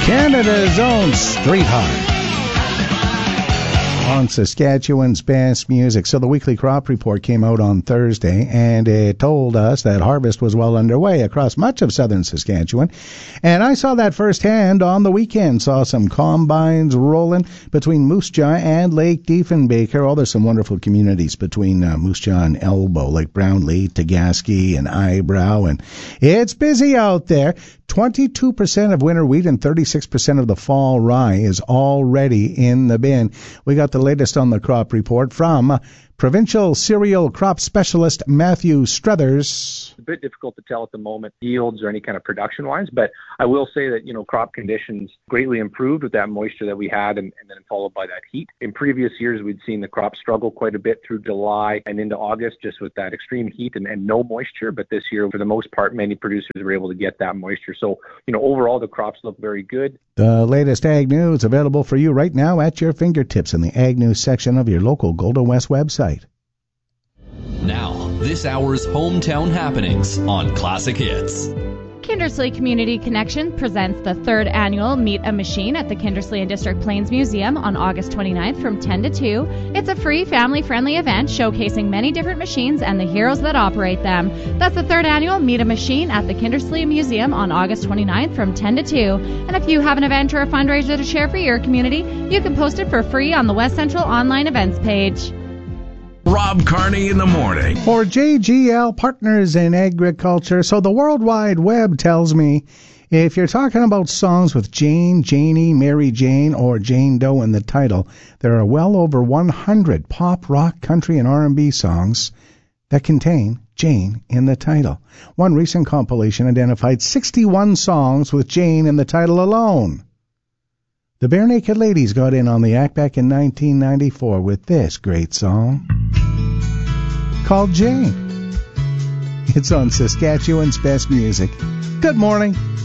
Canada's own Street Heart on Saskatchewan's best music. So the weekly crop report came out on Thursday, and it told us that harvest was well underway across much of southern Saskatchewan. And I saw that firsthand on the weekend. Saw some combines rolling between Moose Jaw and Lake Diefenbaker. Oh, there's some wonderful communities between Moose Jaw and Elbow, like Brownlee, Tagaski, and Eyebrow. And it's busy out there. 22% of winter wheat and 36% of the fall rye is already in the bin. We got the latest on the crop report from Provincial Cereal Crop Specialist Matthew Struthers. It's a bit difficult to tell at the moment, yields or any kind of production-wise, but I will say that, crop conditions greatly improved with that moisture that we had and then followed by that heat. In previous years, we'd seen the crop struggle quite a bit through July and into August just with that extreme heat and no moisture, but this year, for the most part, many producers were able to get that moisture. So, overall, the crops look very good. The latest Ag News available for you right now at your fingertips in the Ag News section of your local Golden West website. Now, this hour's hometown happenings on Classic Hits. Kindersley Community Connection presents the 3rd annual Meet a Machine at the Kindersley and District Plains Museum on August 29th from 10 to 2. It's a free, family-friendly event showcasing many different machines and the heroes that operate them. That's the 3rd annual Meet a Machine at the Kindersley Museum on August 29th from 10 to 2. And if you have an event or a fundraiser to share for your community, you can post it for free on the West Central online events page. Rob Carney in the morning. For JGL Partners in Agriculture. So the World Wide Web tells me if you're talking about songs with Jane, Janie, Mary Jane, or Jane Doe in the title, there are well over 100 pop, rock, country, and R&B songs that contain Jane in the title. One recent compilation identified 61 songs with Jane in the title alone. The Bare Naked Ladies got in on the act back in 1994 with this great song called Jane. It's on Saskatchewan's best music. Good morning.